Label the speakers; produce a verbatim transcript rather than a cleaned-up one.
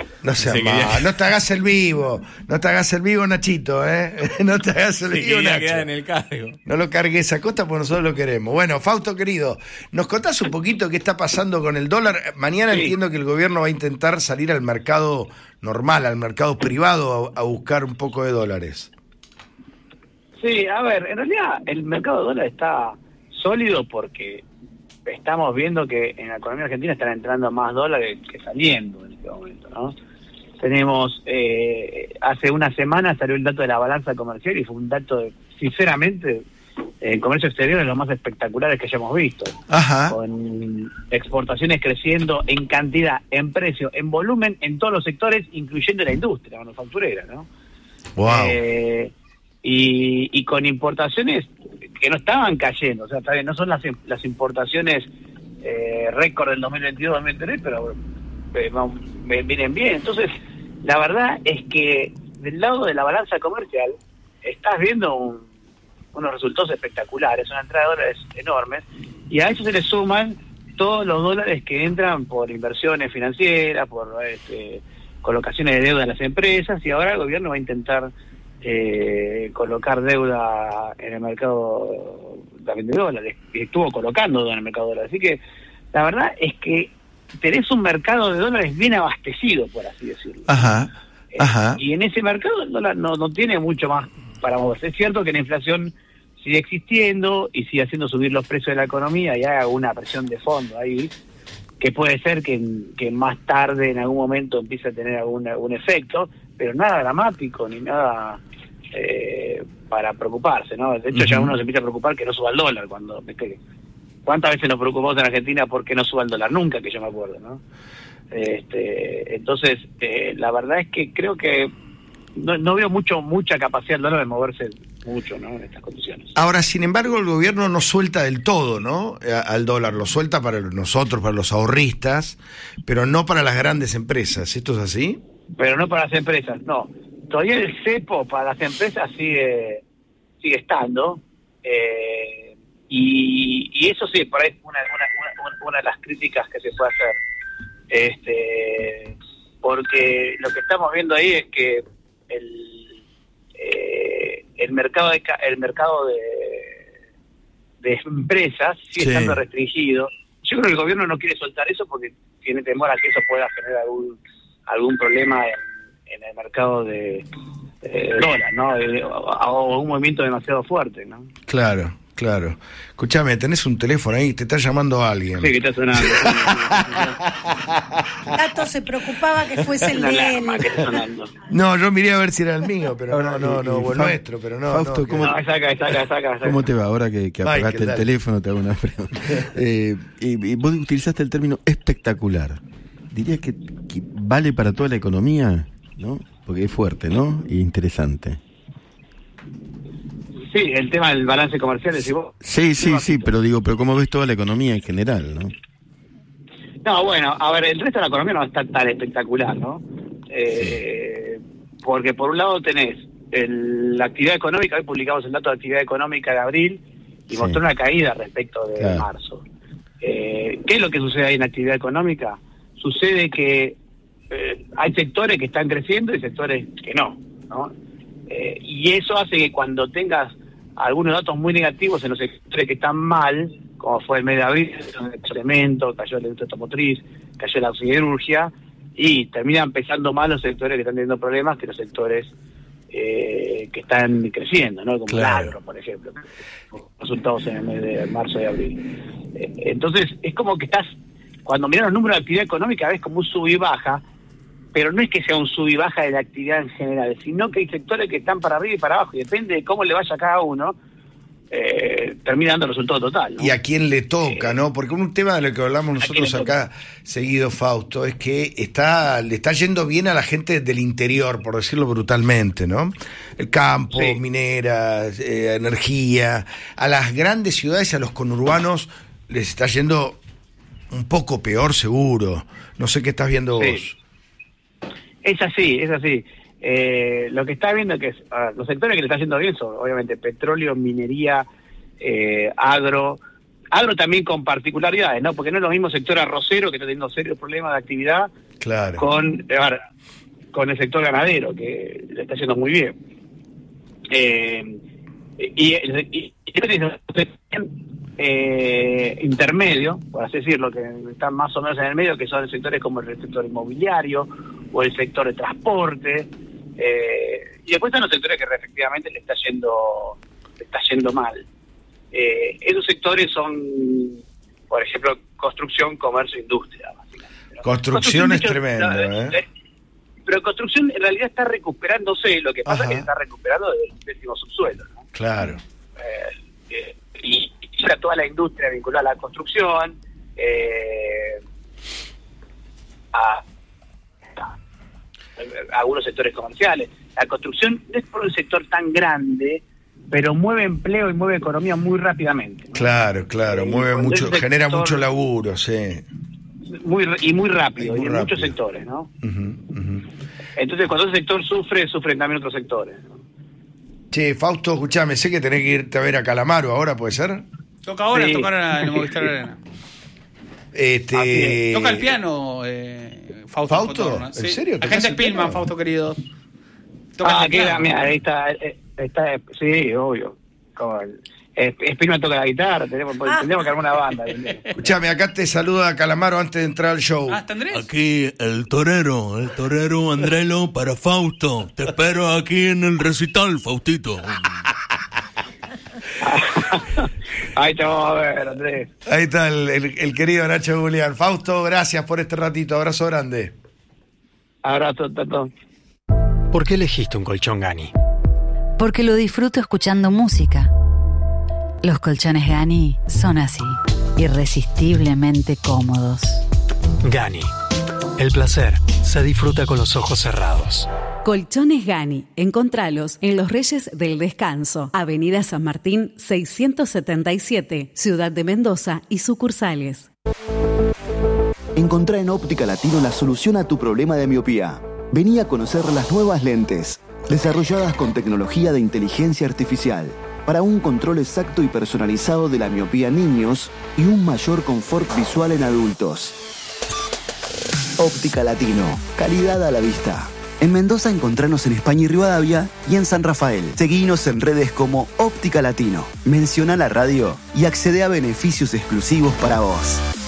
Speaker 1: No seas mal, no te hagas el vivo, no te hagas el vivo, Nachito, ¿eh? No te hagas el
Speaker 2: Se
Speaker 1: vivo, Nacho.
Speaker 2: quedar en el cargo.
Speaker 1: No lo cargues a costa porque nosotros lo queremos. Bueno, Fausto querido, ¿nos contás un poquito qué está pasando con el dólar? Mañana sí. Entiendo que el gobierno va a intentar salir al mercado normal, al mercado privado, a, a buscar un poco de dólares.
Speaker 3: Sí, a ver, en realidad el mercado de dólares está sólido porque estamos viendo que en la economía argentina están entrando más dólares que saliendo en este momento, ¿no? Tenemos, eh, hace una semana salió el dato de la balanza comercial y fue un dato, de, sinceramente, el comercio exterior es lo más espectaculares que hayamos visto.
Speaker 1: Ajá.
Speaker 3: Con exportaciones creciendo en cantidad, en precio, en volumen, en todos los sectores, incluyendo la industria manufacturera, ¿no?
Speaker 1: Wow.
Speaker 3: Eh, y, y con importaciones que no estaban cayendo, o sea, está bien, no son las, las importaciones eh, récord del dos mil veintidós dos mil veintitrés, pero eh, vienen bien. Entonces, la verdad es que del lado de la balanza comercial estás viendo un, unos resultados espectaculares, una entrada de dólares enormes, y a eso se le suman todos los dólares que entran por inversiones financieras, por este, colocaciones de deuda en las empresas, y ahora el gobierno va a intentar eh, colocar deuda en el mercado también de dólares, y estuvo colocando deuda en el mercado de dólares. Así que la verdad es que tenés un mercado de dólares bien abastecido, por así decirlo.
Speaker 1: Ajá, ajá.
Speaker 3: Eh, y en ese mercado el dólar no, no tiene mucho más para moverse. Es cierto que la inflación sigue existiendo y sigue haciendo subir los precios de la economía y hay una presión de fondo ahí, que puede ser que, que más tarde, en algún momento, empiece a tener algún, algún efecto, pero nada dramático ni nada eh, para preocuparse, ¿no? De hecho, uh-huh. ya uno se empieza a preocupar que no suba el dólar. Cuando ¿Cuántas veces nos preocupamos en Argentina porque no suba el dólar? Nunca, que yo me acuerdo, ¿no? Este, entonces, eh, la verdad es que creo que no, no veo mucho mucha capacidad del dólar de moverse mucho, ¿no? En estas condiciones.
Speaker 1: Ahora, sin embargo, el gobierno no suelta del todo, ¿no? Al dólar, lo suelta para nosotros, para los ahorristas, pero no para las grandes empresas. ¿Esto es así?
Speaker 3: Pero no para las empresas, no. Todavía el cepo para las empresas sigue sigue estando, eh, y, y eso sí, por ahí una, una, una, una de las críticas que se puede hacer. Este, porque lo que estamos viendo ahí es que el eh, el mercado de el mercado de, de empresas sigue sí. estando restringido. Yo creo que el gobierno no quiere soltar eso porque tiene temor a que eso pueda generar algún algún problema en, en el mercado de, de dólar, ¿no? De, o, o un movimiento demasiado fuerte, ¿no?
Speaker 1: Claro. Claro. Escuchame, tenés un teléfono ahí, te está llamando alguien.
Speaker 3: Sí, que está sonando.
Speaker 4: Tato se preocupaba que fuese el de él.
Speaker 1: No, yo miré a ver si era el mío, pero ahora, no, no, no, o el nuestro, pero no.
Speaker 2: Fausto,
Speaker 1: no,
Speaker 2: ¿cómo,
Speaker 3: no, saca, saca, saca,
Speaker 2: ¿cómo te va? Ahora que, que apagaste
Speaker 1: Michael,
Speaker 2: el
Speaker 1: dale.
Speaker 2: teléfono, te hago una pregunta. eh, y, y vos utilizaste el término espectacular. ¿Dirías que, que vale para toda la economía? ¿No? Porque es fuerte, ¿no? E interesante.
Speaker 3: Sí, el tema del balance comercial, decís vos.
Speaker 2: Sí, sí, sí, pero digo, pero ¿cómo ves toda la economía en general, no?
Speaker 3: No, bueno, a ver, el resto de la economía no está tan espectacular, ¿no? Eh, sí. Porque por un lado tenés el, la actividad económica, hoy publicamos el dato de actividad económica de abril y sí. mostró una caída respecto de claro. marzo. Eh, ¿Qué es lo que sucede ahí en la actividad económica? Sucede que eh, hay sectores que están creciendo y sectores que no, ¿no? Eh, y eso hace que cuando tengas algunos datos muy negativos en los sectores que están mal, como fue el mes de abril, el cemento, cayó la industria automotriz, cayó la siderurgia, y terminan pesando más los sectores que están teniendo problemas que los sectores eh, que están creciendo, ¿no? Como claro. el agro, por ejemplo, resultados en el mes de marzo y abril. Eh, entonces, es como que estás, cuando miras los números de actividad económica, ves como un sub y baja, pero no es que sea un sub y baja de la actividad en general, sino que hay sectores que están para arriba y para abajo, y depende de cómo le vaya a cada uno, eh, termina dando el resultado total, ¿no?
Speaker 1: Y a quién le toca, eh, ¿no? Porque un tema de lo que hablamos nosotros acá seguido, Fausto, es que está le está yendo bien a la gente del interior, por decirlo brutalmente, ¿no? El campo, sí. mineras, eh, energía, a las grandes ciudades, a los conurbanos, les está yendo un poco peor seguro. No sé qué estás viendo
Speaker 3: sí.
Speaker 1: vos.
Speaker 3: Es así, es así. Eh, lo que está viendo es que es, uh, los sectores que le está yendo bien son, obviamente, petróleo, minería, eh, agro, agro también con particularidades, ¿no? Porque no es lo mismo sector arrocero, que está teniendo serios problemas de actividad,
Speaker 1: claro, con,
Speaker 3: eh, con el sector ganadero, que le está yendo muy bien. Eh, y, y, y eh, intermedio, por así decirlo, que están más o menos en el medio, que son sectores como el sector inmobiliario o el sector de transporte, eh, y después están los sectores que efectivamente le está yendo le está yendo mal. Eh, esos sectores son, por ejemplo, construcción, comercio, industria, básicamente, ¿no?
Speaker 1: Construcción, construcción es hecho, tremendo,
Speaker 3: no,
Speaker 1: ¿eh?
Speaker 3: Pero construcción en realidad está recuperándose, lo que pasa Ajá. es que está recuperando del pésimo subsuelo, ¿no?
Speaker 1: Claro.
Speaker 3: Eh, eh, y, y toda la industria vinculada a la construcción, eh, a, a, a algunos sectores comerciales. La construcción no es por un sector tan grande, pero mueve empleo y mueve economía muy rápidamente, ¿no?
Speaker 1: Claro, claro, mueve mucho, sector, genera mucho laburo, sí.
Speaker 3: Muy, y muy rápido,
Speaker 1: y, muy
Speaker 3: y en
Speaker 1: rápido.
Speaker 3: muchos sectores, ¿no?
Speaker 1: Uh-huh, uh-huh.
Speaker 3: Entonces, cuando ese sector sufre, sufren también otros sectores, ¿no?
Speaker 1: Che, Fausto, escuchame, sé que tenés que irte a ver a Calamaro ahora, ¿puede ser?
Speaker 5: Toca ahora,
Speaker 3: sí.
Speaker 5: toca ahora en el Movistar Arena.
Speaker 1: Este...
Speaker 5: Toca el piano, eh, Fausto.
Speaker 1: ¿Fausto?
Speaker 5: Fotorna,
Speaker 1: ¿En
Speaker 5: sí.
Speaker 1: serio?
Speaker 5: Agente Spillman, Fausto querido. Toca
Speaker 3: ah,
Speaker 5: el piano.
Speaker 3: Mira, ahí está, está, sí, obvio. Como el, Spillman toca la guitarra, tenemos, ah. tendríamos que armar una banda.
Speaker 1: Escuchame, acá te saluda Calamaro antes de entrar al show.
Speaker 5: Ah, ¿está Andrés?
Speaker 6: Aquí el torero, el torero Andrelo para Fausto. Te espero aquí en el recital, Faustito.
Speaker 3: Ahí te vamos a ver, Andrés.
Speaker 1: Ahí está el, el, el querido Nacho Julián. Fausto, gracias por este ratito. Abrazo grande.
Speaker 3: Abrazo, Tato.
Speaker 7: ¿Por qué elegiste un colchón Gani?
Speaker 8: Porque lo disfruto escuchando música. Los colchones Gani son así, irresistiblemente cómodos.
Speaker 7: Gani. El placer se disfruta con los ojos cerrados.
Speaker 9: Colchones Gani. Encontralos en Los Reyes del Descanso, Avenida San Martín seiscientos setenta y siete, Ciudad de Mendoza y sucursales.
Speaker 10: Encontrá en Óptica Latino la solución a tu problema de miopía. Vení a conocer las nuevas lentes, desarrolladas con tecnología de inteligencia artificial, para un control exacto y personalizado de la miopía en niños y un mayor confort visual en adultos. Óptica Latino, calidad a la vista. En Mendoza encontranos en España y Rivadavia y en San Rafael. Seguinos en redes como Óptica Latino. Menciona la radio y accede a beneficios exclusivos para vos.